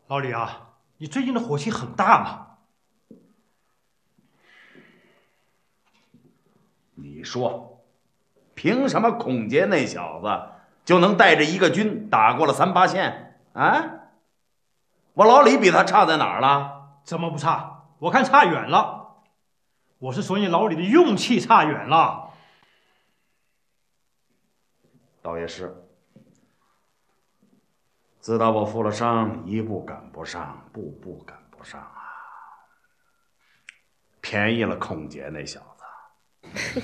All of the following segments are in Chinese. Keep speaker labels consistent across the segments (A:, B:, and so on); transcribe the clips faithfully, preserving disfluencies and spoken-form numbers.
A: 老李啊，你最近的火气很大嘛？
B: 你说，凭什么孔杰那小子就能带着一个军打过了三八线啊？我老李比他差在哪儿了？
A: 怎么不差？我看差远了。我是说你老李的勇气差远了。
B: 倒也是。自打我负了伤，一步赶不上，步步赶不上啊！便宜了孔杰那小子。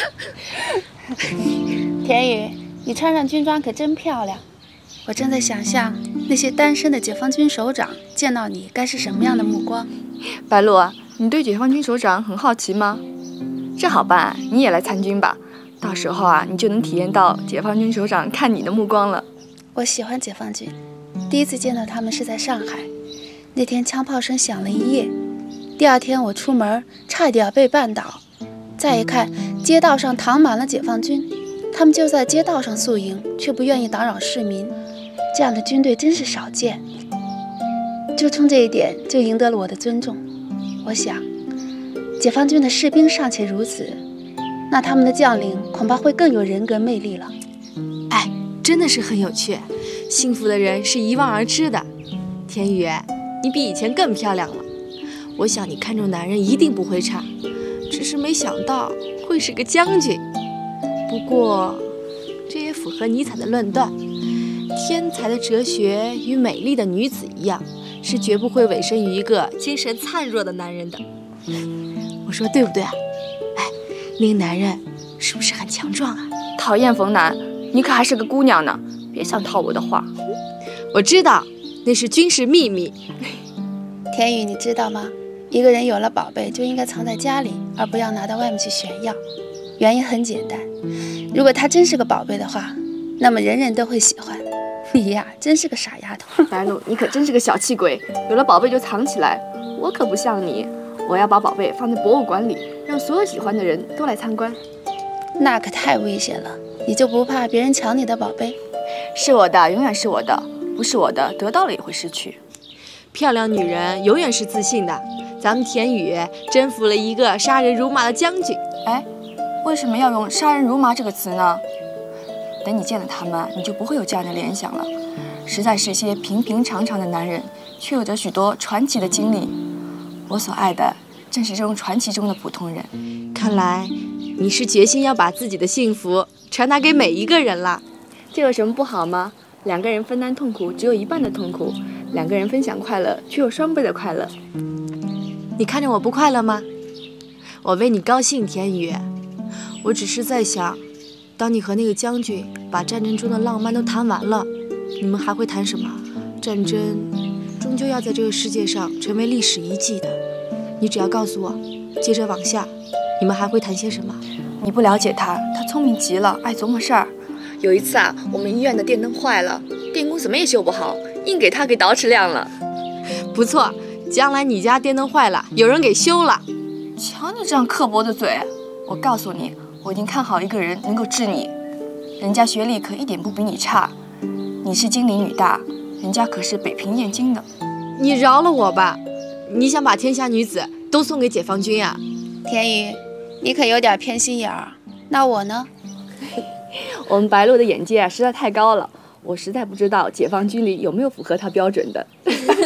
C: 田雨，你穿上军装可真漂亮。我正在想象那些单身的解放军首长见到你该是什么样的目光。
D: 白露，你对解放军首长很好奇吗？这好办，你也来参军吧。到时候啊，你就能体验到解放军首长看你的目光了。
C: 我喜欢解放军，第一次见到他们是在上海，那天枪炮声响了一夜，第二天我出门差一点被绊倒，再一看街道上躺满了解放军，他们就在街道上宿营，却不愿意打扰市民，这样的军队真是少见。就冲这一点就赢得了我的尊重。我想解放军的士兵尚且如此，那他们的将领恐怕会更有人格魅力了。
E: 哎，真的是很有趣，幸福的人是一望而知的。田雨，你比以前更漂亮了。我想你看中男人一定不会差，只是没想到会是个将军。不过这也符合尼采的论断，天才的哲学与美丽的女子一样，是绝不会委身于一个精神灿弱的男人的。我说对不对啊？哎，那个男人是不是很强壮啊？
D: 讨厌冯楠，你可还是个姑娘呢，别想套我的话。
E: 我知道，那是军事秘密。
C: 田雨，你知道吗？一个人有了宝贝就应该藏在家里，而不要拿到外面去炫耀。原因很简单，如果他真是个宝贝的话，那么人人都会喜欢。你呀，真是个傻丫头。
D: 白露，你可真是个小气鬼，有了宝贝就藏起来。我可不像你，我要把宝贝放在博物馆里，让所有喜欢的人都来参观。
C: 那可太危险了，你就不怕别人抢你的宝贝？
D: 是我的，永远是我的；不是我的，得到了也会失去。
E: 漂亮女人永远是自信的。咱们田雨征服了一个杀人如麻的将军。
D: 哎，为什么要用杀人如麻这个词呢？等你见了他们，你就不会有这样的联想了。实在是些平平常常的男人，却有着许多传奇的经历。我所爱的正是这种传奇中的普通人。
E: 看来你是决心要把自己的幸福传达给每一个人了。
D: 这有什么不好吗？两个人分担痛苦，只有一半的痛苦；两个人分享快乐，却有双倍的快乐。
E: 你看着我不快乐吗？我为你高兴，田雨。我只是在想，当你和那个将军把战争中的浪漫都谈完了，你们还会谈什么？战争终究要在这个世界上成为历史遗迹的。你只要告诉我，接着往下，你们还会谈些什么？
D: 你不了解他，他聪明极了，爱琢磨事儿。有一次啊，我们医院的电灯坏了，电工怎么也修不好，硬给他给捯饬亮了。
E: 不错，将来你家电灯坏了，有人给修了。
D: 瞧你这样刻薄的嘴！我告诉你，我已经看好一个人能够治你。人家学历可一点不比你差，你是金陵女大，人家可是北平燕京的。
E: 你饶了我吧！你想把天下女子都送给解放军啊？
C: 田雨，你可有点偏心眼儿。那我呢？
D: 我们白露的眼界啊实在太高了，我实在不知道解放军里有没有符合他标准的。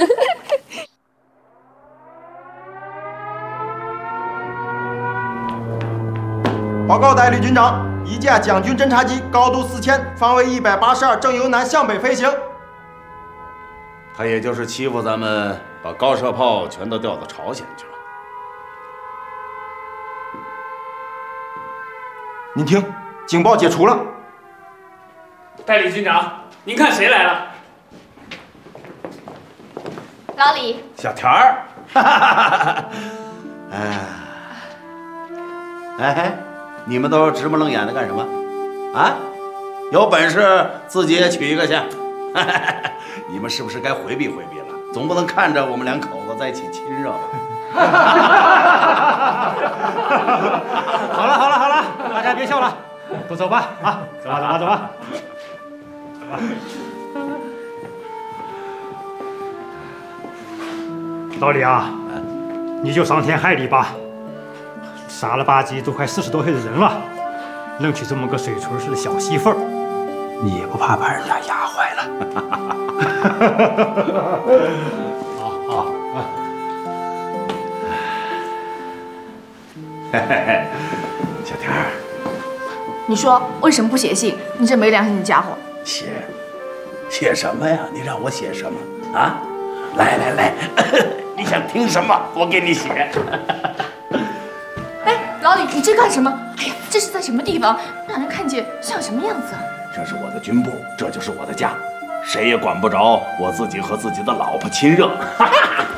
F: 报告代理军长，一架蒋军侦察机，高度四千，方位一百八十二，正由南向北飞行。
B: 他也就是欺负咱们，把高射炮全都调到朝鲜去了。
F: 您听，警报解除了。
G: 代理军长，您看谁来了？
D: 老李，
B: 小田儿，哈哈哈哈！哎，哎，你们都直目瞪眼的干什么？啊？有本事自己也娶一个去！你们是不是该回避回避了？总不能看着我们两口子在一起亲热吧？
A: 好了好了好了，大家别笑了，都走吧啊，走吧走吧走吧。 老李啊，你就伤天害理吧，傻了吧唧都快四十多岁的人了，弄起这么个水锤似的小媳妇儿，你也不怕把人家压坏了？好好啊。
B: 嘿嘿嘿，小田儿，
D: 你说为什么不写信？你这没良心的家伙！
B: 写写什么呀？你让我写什么啊？来来来，你想听什么？我给你写。
D: 哎，老李，你这干什么？哎呀，这是在什么地方？让人看见像什么样子啊？
B: 这是我的军部，这就是我的家，谁也管不着我自己和自己的老婆亲热。